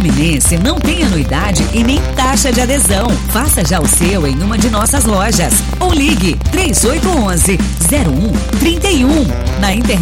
Fluminense não tem anuidade e nem taxa de adesão. Faça já o seu em uma de nossas lojas. Ou ligue 3811-0131. Na internet